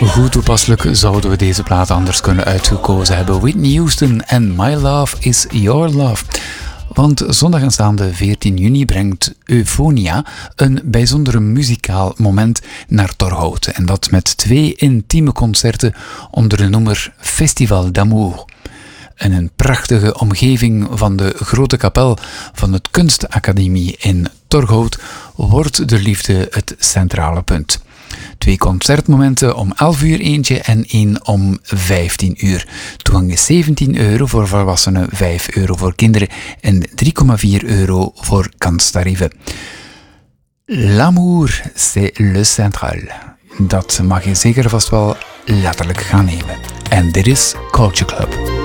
Hoe toepasselijk zouden we deze plaat anders kunnen uitgekozen hebben? Whitney Houston en My Love is Your Love. Want zondag aanstaande 14 juni brengt Euphonia een bijzonder muzikaal moment naar Torhout. En dat met 2 intieme concerten onder de noemer Festival d'Amour. En een prachtige omgeving van de grote kapel van het Kunstacademie in Torhout wordt de liefde het centrale punt. 2 concertmomenten om 11 uur eentje en 1 om 15 uur. Toegang is €17 voor volwassenen, €5 voor kinderen en €3,4 voor kanstarieven. L'amour, c'est le central. Dat mag je zeker vast wel letterlijk gaan nemen. En dit is Culture Club.